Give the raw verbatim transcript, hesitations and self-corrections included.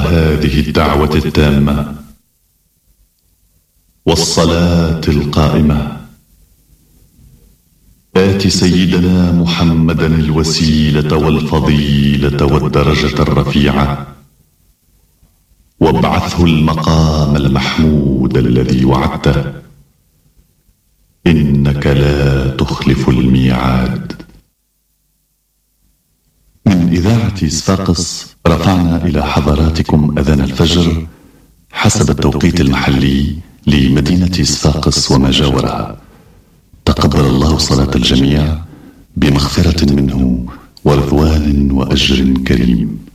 هذه الدعوة التامة والصلاة القائمة، آت سيدنا محمدا الوسيلة والفضيلة والدرجة الرفيعة، وابعثه المقام المحمود الذي وعدته، إنك لا تخلف الميعاد. من إذاعة صفاقس رفعنا إلى حضراتكم أذان الفجر حسب التوقيت المحلي لمدينة صفاقس وما جاورها. تقبل الله صلاة الجميع بمغفرة منه ورضوان وأجر كريم.